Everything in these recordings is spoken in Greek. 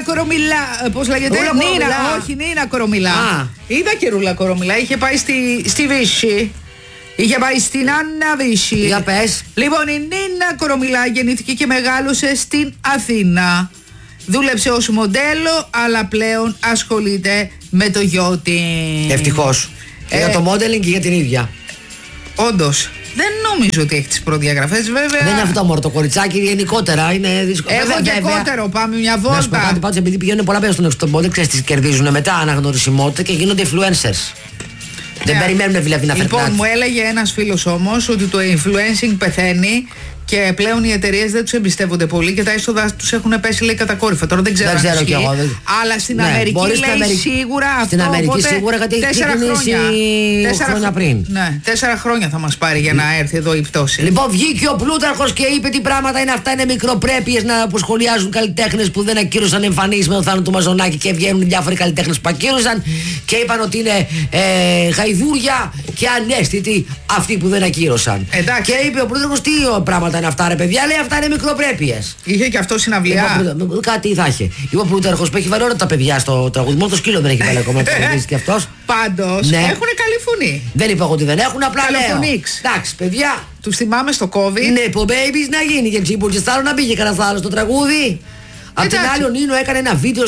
Κορομιλά. Πώς λέγεται? Νίνα Κορομιλά. Είδα και Ρούλα Κορομιλά. Είχε πάει στη Βύση. Είχε πάει στην Άννα Βύση. Για πες. Λοιπόν, η Νίνα Κορομιλά γεννήθηκε και μεγάλωσε στην Αθήνα. Δούλεψε ως μοντέλο, αλλά πλέον ασχολείται με το γιότι. Ευτυχώς. Για το modeling και για την ίδια. Όντως. Δεν νομίζω ότι έχει τις προδιαγραφές, βέβαια. Δεν είναι αυτό μόνο το κοριτσάκι, γενικότερα είναι δύσκολο. Έχω και κότερο, πάμε μια βόλτα. Να σου πω κάτι, πάντως, επειδή πηγαίνουν πολλά παιδιά στον εξωτερικό, ξέρεις τι κερδίζουν μετά αναγνωρισιμότητα και γίνονται influencers. Δεν περιμένουν δηλαδή να φέρνουν. Λοιπόν, μου έλεγε ένας φίλος όμως ότι το influencing πεθαίνει και πλέον οι εταιρείες δεν τους εμπιστεύονται πολύ και τα έσοδα τους έχουν πέσει, λέει, κατακόρυφα. Τώρα δεν ξέρω αν ισχύει, αλλά στην Αμερική λέει σίγουρα αυτό. Στην Αμερική σίγουρα, γιατί έχει ξεκινήσει 4 χρόνια πριν. Ναι, 4 χρόνια θα μας πάρει για να έρθει εδώ η πτώση. Λοιπόν, βγήκε ο Πλούταρχος και είπε τι πράγματα είναι αυτά. Είναι μικροπρέπειες που σχολιάζουν καλλιτέχνες που δεν ακύρωσαν εμφανίσεις με τον θάνατο του Μαζονάκη και βγαίνουν διάφοροι καλλιτέχνες που ακύρωσαν και είπαν ότι είναι γαϊδούρια και ανέστητοι αυτοί που δεν ακύρωσαν. Και είπε ο Πλούταρχος τι πράγματα είναι αυτά, ρε παιδιά, λέει αυτά είναι μικροπρέπειες. Είχε και αυτό συναυλία. Κάτι θα είχε. Είπε ο Πλούταρχος που έχει βάλει όλα τα παιδιά στο τραγούδι. Μόνο το σκύλο δεν έχει βάλει ακόμα. Και αυτός. Πάντως έχουν καλή φωνή. Δεν είπα ότι δεν έχουν, απλά λέω. Εντάξει, παιδιά. Τους θυμάμαι στο COVID. Ναι, που babies να γίνει και τσίπουρ και στάλο να μπήκε κανένας άλλος στο τραγούδι. Απ' την άλλη ο Νίνο έκανε ένα βίντεο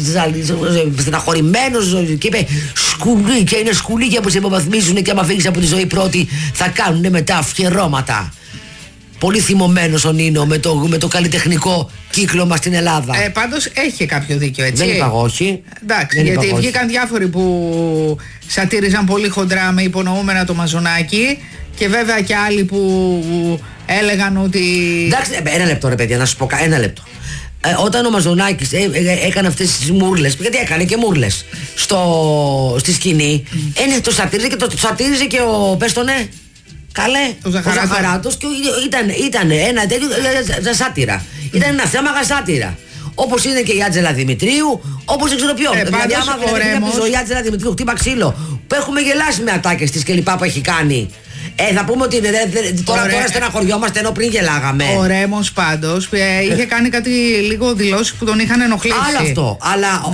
στεναχωρημένος και είπε σκουλί και είναι σκουλίκια που σε υποβαθμίζουν και άμα φύγεις από τη ζωή πρώτη θα κάνουν μετά αφιερώματα. Πολύ θυμωμένος ο Νίνο με το καλλιτεχνικό κύκλωμα στην Ελλάδα. Πάντως έχει κάποιο δίκιο, έτσι. Δεν είπα εγώ όχι. Εντάξει, γιατί βγήκαν διάφοροι που σατήριζαν πολύ χοντρά με υπονοούμενα το Μαζονάκι και βέβαια και άλλοι που έλεγαν ότι... Εντάξει, ένα λεπτό ρε παιδιά, να σας πω ένα λεπτό. Όταν ο Μαζονάκης έκανε αυτές τις μούρλες, γιατί έκανε και μούρλες στη σκηνή, το σατήριζε και το σατήριζε και ο, πες το ναι, καλέ, ο Ζαχαράτος και ήταν ένα τέτοιο σάτυρα. Ήταν ένα θέμα σάτυρα. Όπως είναι και η Άτζελα Δημητρίου, όπως δεν ξέρω ποιον. Δηλαδή άμα βλέπετε από τη ζωή Άτζελα Δημητρίου χτύπα ξύλο, που έχουμε γελάσει με ατάκες της και λοιπά που έχει κάνει. Θα πούμε ότι τώρα στεναχωριόμαστε ενώ πριν γελάγαμε. Ο Ρέμος πάντως είχε κάνει κάτι λίγο δηλώσεις που τον είχαν ενοχλήσει. Άλλο αυτό. Αλλά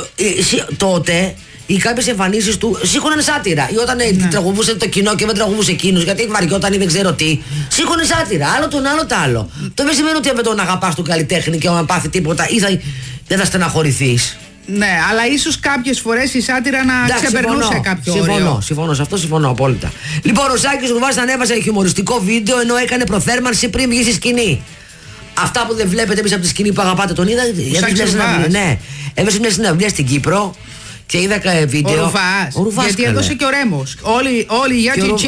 τότε οι κάποιες εμφανίσεις του σήκωναν σάτυρα. Ή όταν τραγουδούσε το κοινό και δεν τραγουδούσε εκείνους, γιατί βαριόταν ή δεν ξέρω τι. Σήκωνε σάτυρα. Άλλο τον άλλο τ' άλλο. Το δεν σημαίνει ότι με τον αγαπάς τον καλλιτέχνη και όταν πάθει τίποτα ή δεν θα στεναχωρηθείς. Ναι, αλλά ίσως κάποιες φορές η σάτυρα να ξεπερνούσε κάποιο όριο. Συμφωνώ, σε αυτό συμφωνώ απόλυτα. Λοιπόν, ο Σάκης Ρουβάς ανέβασε χιουμοριστικό βίντεο ενώ έκανε προθέρμανση πριν βγει στη σκηνή. Αυτά που δεν βλέπετε εμείς από τη σκηνή που αγαπάτε τον είδα. Ναι, έβασε μια συναυλία στην Κύπρο και είδα βίντεο. Ο Ρουβάς. Γιατί έδωσε και ο Ρέμος. Όλοι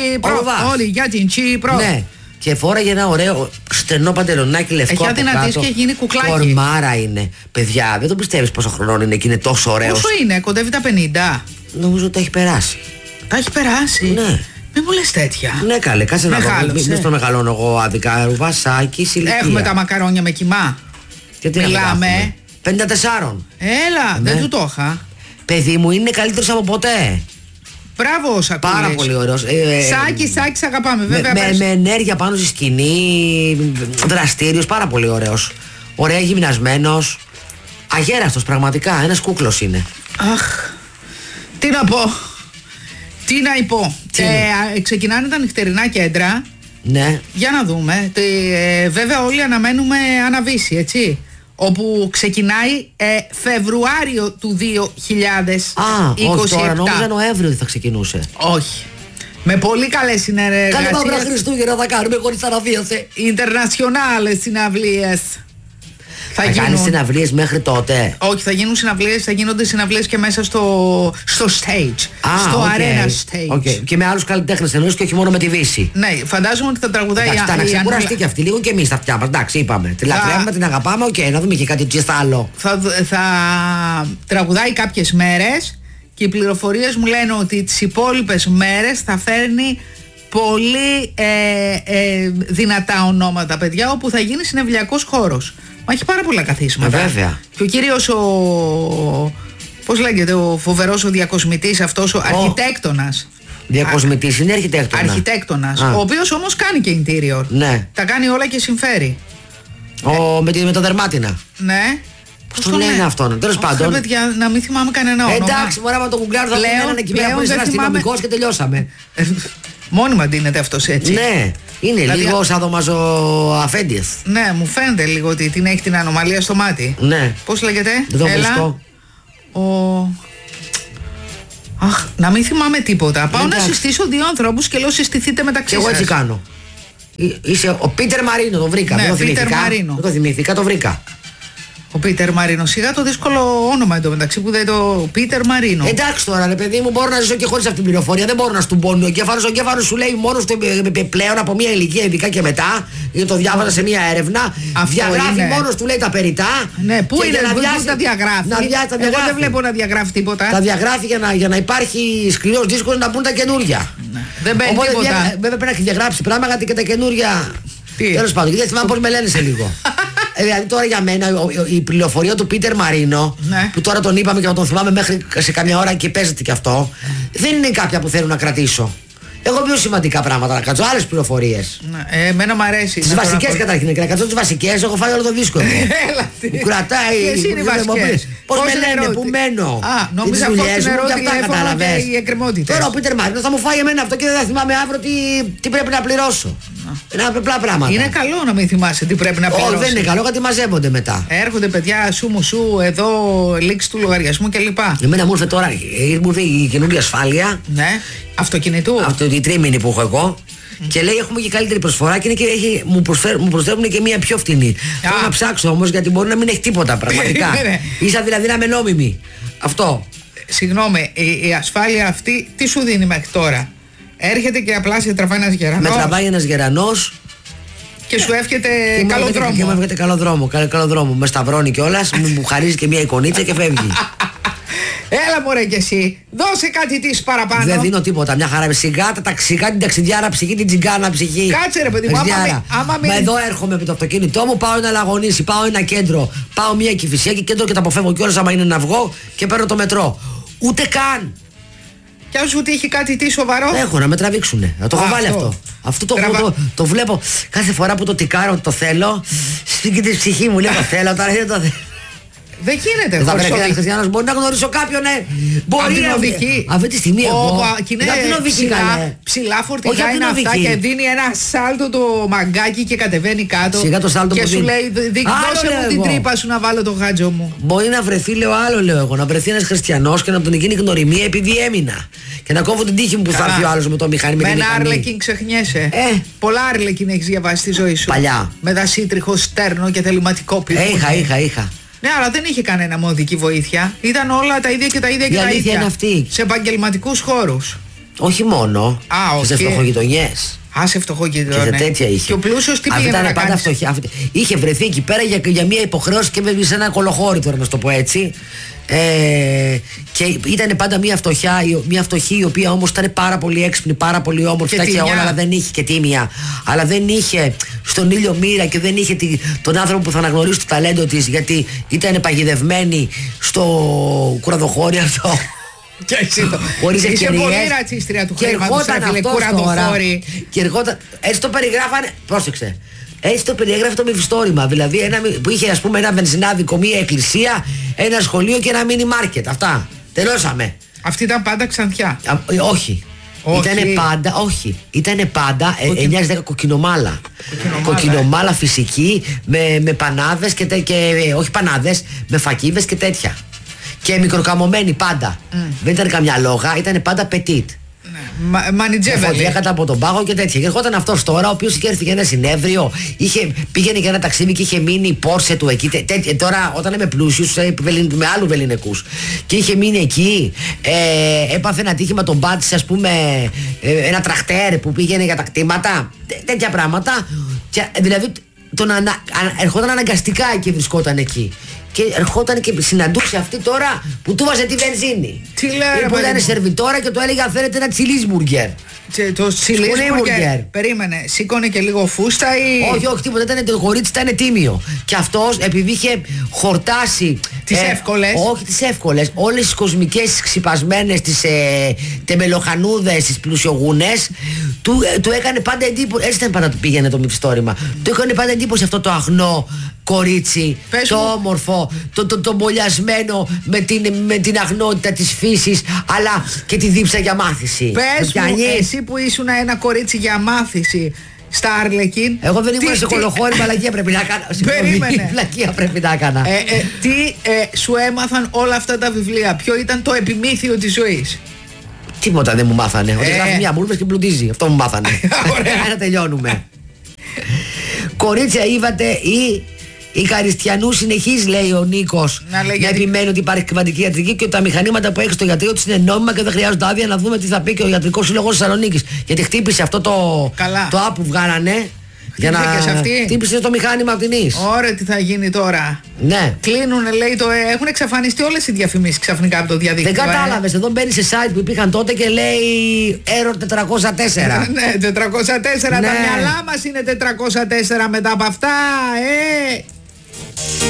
για την Κύπρο. Ναι. Και φόραγε ένα ωραίο στενό παντελονάκι λευκό. Έχει αδυνατήσει και έχει γίνει κουκλάκι. Κορμάρα είναι. Παιδιά, δεν το πιστεύεις πόσο χρονών είναι και είναι τόσο ωραίος. Πόσο είναι, κοντεύει τα 50. Νομίζω ότι τα έχει περάσει. Τα έχει περάσει. Ναι. Μην μου λες τέτοια. Ναι, καλέ, κάτσε να δω. Μην στο μεγαλώνω εγώ άδικα. Ρουβασάκι, ηλικία. Έχουμε τα μακαρόνια με κοιμά. Και τι μιλάμε. 54. Έλα, δεν του το είχα. Παιδί μου, είναι καλύτερος από ποτέ. Μπράβο, Σακούλης. Πάρα πολύ ωραίος. Σάκη, αγαπάμε, βέβαια. Με ενέργεια πάνω στη σκηνή, δραστήριος, πάρα πολύ ωραίος. Ωραία γυμνασμένος. Αγέραστος, πραγματικά. Ένας κούκλος είναι. Αχ, τι να πω. Τι να πω. Ξεκινάνε τα νυχτερινά κέντρα. Ναι. Για να δούμε. Βέβαια, όλοι αναμένουμε Αναβύση, έτσι. Όπου ξεκινάει Φεβρουάριο του 2027. Όχι τώρα, νόμιζα Νοέμβριο θα ξεκινούσε. Όχι. Με πολύ καλές συνεργασίες. Καλή μαύρα Χριστούγεννα θα κάνουμε χωρίς αναβίαση. Ιντερνασιονάλες συναυλίες. Θα κάνεις συναυλίες μέχρι τότε? Όχι, θα γίνουν συναυλίες, θα γίνονται συναυλίες και μέσα στο stage. Στο arena stage. Και με άλλους καλλιτέχνες εννοείς και όχι μόνο με τη Βύση. Ναι, φαντάζομαι ότι θα τραγουδάει η Άννα. Εντάξει, κουραστεί και αυτή λίγο και εμείς τα αυτιά μας. Εντάξει, είπαμε. Τη λατρεύουμε, την αγαπάμε, να δούμε και κάτι άλλο. Θα τραγουδάει κάποιες μέρες και οι πληροφορίες μου λένε ότι τις υπόλοιπες μέρες θα φέρνει πολύ δυνατά ονόματα, παιδιά, όπου θα γίνει συναυλιακός χώρος. Μα έχει πάρα πολλά καθίσματα. Βέβαια. Και ο κύριος πώς λέγεται, ο φοβερός ο διακοσμητής αυτός, ο αρχιτέκτονας. Διακοσμητής είναι αρχιτέκτονας. Ο οποίος όμως κάνει και interior. Ναι. Τα κάνει όλα και συμφέρει. Με τα δερμάτινα. Ναι. Πώς το λένε αυτόν, τέλος πάντων. Παιδιά, να μην θυμάμαι κανένα όνομα. Εντάξει, μωρά με το γκουγκλάρ θα πούμε έναν εκεί πέρα που είναι αστυνομικός και τελειώσαμε. Μόνιμα ντύνεται αυτός έτσι. Ναι, είναι δηλαδή, λίγο σαδομαζο αφέντιες. Ναι, μου φαίνεται λίγο ότι την έχει την ανομαλία στο μάτι. Ναι. Πώς λέγεται? Δεν το βρίσκω. Αχ, να μην θυμάμαι τίποτα. Πάω να συστήσω δύο ανθρώπους και λέω συστηθείτε μεταξύ σας. Και εγώ έτσι κάνω. Είσαι ο Πίτερ Μαρίνο, το βρήκα. Ναι, δεν το Πίτερ θυμήθηκα. Μαρίνο. Δεν το θυμήθηκα, το βρήκα. Ο Πίτερ Μαρίνο. Σιγά το δύσκολο όνομα εντωμεταξύ που δεν το Πίτερ Μαρίνο. Εντάξει τώρα, ρε παιδί μου, μπορώ να ζήσω και χωρίς αυτή την πληροφορία. Δεν μπορώ να στον πόνω. Ο εγκέφαλος σου λέει μόνο του πλέον από μια ηλικία, ειδικά και μετά. Γιατί το διάβαζα σε μια έρευνα. Διαγράφει μόνο του, λέει τα περιτά. Ναι, πού είναι να τα διαγράφει. Εγώ δεν βλέπω να διαγράφει τίποτα. Τα διαγράφει για να υπάρχει σκληρός δίσκος να μπουν τα καινούρια. Δεν μπαίνει τίποτα. Βέβαια πρέπει να διαγράψει πράγματα και τα καινούρια. Τέλος πάντων, γιατί θυμάμαι πώς με λένε σε λίγο. Δηλαδή τώρα για μένα η πληροφορία του Πίτερ Μαρίνο, ναι, που τώρα τον είπαμε και να τον θυμάμαι μέχρι σε καμιά ώρα και παίζεται και αυτό, δεν είναι κάποια που θέλω να κρατήσω. Έχω πιο σημαντικά πράγματα να κρατήσω, άλλες πληροφορίες. Εμένα μου αρέσει. Τις βασικές καταρχήν, και να κρατήσω τις βασικές, έχω φάει όλο το δίσκο. Μου κρατάει. Ποιες είναι οι βασικές? Πώς με λένε, πού μένω. Νόμιζα αυτό νερό, τηλέφωνο και οι εκκρεμότητες. Τώρα ο Πίτερ Μαρίνο θα μου φάει εμένα αυτό και δεν θα θυμάμαι αύριο τι πρέπει να πληρώσω. Είναι απλά πράγματα. Είναι καλό να μην θυμάσαι τι πρέπει να πληρώσει. Όχι, δεν είναι καλό γιατί μαζεύονται μετά. Έρχονται παιδιά σου μου σου εδώ, λήξη του λογαριασμού κλπ. Εμένα μου ήρθε τώρα η καινούργια ασφάλεια. Ναι. Αυτοκινητού. Η τρίμηνη που έχω εγώ. Και λέει έχουμε και καλύτερη προσφορά και, μου προσφέρουν και μία πιο φτηνή. Θέλω να ψάξω όμως γιατί μπορεί να μην έχει τίποτα πραγματικά. Ίσα δηλαδή να είμαι νόμιμη. Αυτό. Συγγνώμη, η ασφάλεια αυτή τι σου δίνει μέχρι τώρα? Έρχεται και απλά σε τραβάει ένας γερανός. Με τραβάει ένας γερανός. Και σου εύχεται καλό δρόμο. Και μου εύχεται καλό δρόμο. Με σταυρώνει κιόλας, μου χαρίζει και μία εικονίτσα και φεύγει. Έλα μωρέ κι εσύ, δώσε κάτι της παραπάνω. Δεν δίνω τίποτα, μια χαρά. Σιγά τα ταξιγά, την ταξιδιάρα ψυχή, την τσιγκάνα ψυχή. Κάτσε ρε παιδί μου, Μα εδώ έρχομαι με το αυτοκίνητό μου, πάω ένα Λαγονίσι, πάω ένα κέντρο, πάω μια Κηφισιά και κέντρο και τα αποφεύγω κιόλας άμα είναι να βγω και παίρνω το μετρό. Ούτε καν. Κι αν σου τύχει κάτι τι σοβαρό. Έχω να με τραβήξουνε. Να το έχω βάλει αυτό. Αυτό το βλέπω κάθε φορά που το τικάρω ότι το θέλω. Στην ψυχή μου λέει το θέλω, τώρα δεν το θέλω. Δεν γίνεται. Θα πρέπει ένας χριστιανός μπορεί να γνωρίσω κάποιον, μπορεί να οδηγεί. Αυτή τη στιγμή εγώ. Ψηλά φορτηγά είναι αυτά και δίνει ένα σάλτο το μαγκάκι και κατεβαίνει κάτω. Σιγά το σάλτο και που σου λέει δώσε μου την τρύπα σου να βάλω το γάτζο μου. Μπορεί να βρεθεί, λέω εγώ, να βρεθεί ένας χριστιανός και να τον γίνει γνωριμία επειδή έμεινα. Και να κόβω την τύχη μου που θα έρθει ο άλλος με το μηχάνημα. Με ένα Άρλεκιν ξεχνιέσαι. Πολλά Άρλεκιν έχεις διαβάσει στη ζωή σου. Παλιά. Με δασίτριχο, στέρνο και θεληματικό πυρήνα. Είχα. Ναι, αλλά δεν είχε κανένα μοδική βοήθεια. Ήταν όλα τα ίδια και τα ίδια και τα ίδια. Είναι αυτή. Σε επαγγελματικούς χώρους. Όχι μόνο. Σε φτωχογειτονιές. Σε φτωχογειτονιές. Και σε τέτοια είχε. Και ο πλούσιος τι πήγε να κάνει. Είχε βρεθεί εκεί πέρα για μια υποχρέωση και σε ένα κολοχώρι τώρα να το πω έτσι. Και ήταν πάντα μια φτωχή η οποία όμως ήταν πάρα πολύ έξυπνη, πάρα πολύ όμορφη, τα είχε όλα, αλλά δεν είχε και τίμια. Αλλά δεν είχε στον ήλιο μοίρα και δεν είχε τον άνθρωπο που θα αναγνωρίσει το ταλέντο της, γιατί ήταν παγιδευμένη στο κουραδοχώρι αυτό. Και εσύ είσαι πολύ ρατσίστρια του χρήματος, φίλε, κουραδοχώρι. Και ερχόταν, έτσι το περιγράφανε, πρόσεξε. Έτσι το περιέγραφε το μυθιστόρημα. Δηλαδή που είχε ας πούμε ένα βενζινάδικο, μια εκκλησία, ένα σχολείο και ένα μίνι μάρκετ. Αυτά. Τελώσαμε. Αυτή ήταν πάντα Ξανθιά. Όχι. Ήτανε πάντα 9-10 κοκκινομάλα. Κοκκινομάλα φυσική με πανάδες και όχι πανάδες, με φακίδες και τέτοια. Και μικροκαμωμένη πάντα. Δεν ήταν καμιά λόγα, ήταν πάντα petit. Μανιτζέβαλη. Φωτιά κάτω από τον πάγο και τέτοια. Και ερχόταν αυτός τώρα, ο οποίος είχε έρθει για ένα συνέδριο, πήγαινε για ένα ταξίδι και είχε μείνει η Πόρσε του εκεί. Τώρα, όταν είμαι πλούσιος, με άλλου βεληνικούς. Και είχε μείνει εκεί, έπαθε ένα τύχημα, τον πάτησε, ας πούμε, ένα τραχτέρ που πήγαινε για τα κτήματα. Τέτοια πράγματα. Δηλαδή, ερχόταν αναγκαστικά και βρισκόταν εκεί. Και ερχόταν και συναντούσε αυτή τώρα που του βάζε τη βενζίνη. Τι λέει, που ήταν σερβιτόρα και του έλεγε αν θέλετε ένα τσιλίσμπουργκερ. Το τσιλίσμπουργκερ. Περίμενε, σήκωνε και λίγο φούστα ή. Όχι, τίποτα. Το κορίτσι ήταν τίμιο. Και αυτός επειδή είχε χορτάσει Τις εύκολες. Όχι τις εύκολες. Όλες τις κοσμικές, τις ξυπασμένες, τις τεμπελοχανούδες, τις πλουσιογούνες, του έκανε πάντα εντύπωση. Έτσι δεν πάντα του πήγαινε το μυθιστόρημα. Του έκανε πάντα εντύπωση αυτό το αγνό κορίτσι, το όμορφο, το μπολιασμένο με την αγνότητα της φύσης, αλλά και τη δίψα για μάθηση. Πες μου, εσύ που ήσουν ένα κορίτσι για μάθηση στα Άρλεκιν. Εγώ δεν ήμουν σε κολοχώρη, μαλακία πρέπει να έκανα. Περίμενε. Πλακία πρέπει να έκανα. Τι σου έμαθαν όλα αυτά τα βιβλία? Ποιο ήταν το επιμήθειο της ζωής? Τίποτα δεν μου μάθανε. Ότι γράφει μια μούρβες και πλουτίζει. Αυτό μου μάθανε. Ωραία, να τελειώνουμε. Κορίτσια είδατε η Καριστιανού συνεχίζει, λέει ο Νίκος, να επιμένει ότι υπάρχει κβαντική ιατρική και ότι τα μηχανήματα που έχει στο ιατρείο της είναι νόμιμα και δεν χρειάζονται άδεια. Να δούμε τι θα πει και ο Ιατρικός Σύλλογος Θεσσαλονίκης. Γιατί χτύπησε αυτό το app που βγάλανε. Για να χτύπησε το μηχάνημα από την ΙΣ. Ωραία, τι θα γίνει τώρα? Ναι. Κλείνουνε, λέει, έχουν εξαφανιστεί όλες οι διαφημίσεις ξαφνικά από το διαδίκτυο. Δεν κατάλαβες, εδώ μπαίνει σε site που υπήρχαν τότε και λέει Error 404. Ναι, 404. Τα μυαλά μας είναι 404 μετά από αυτά.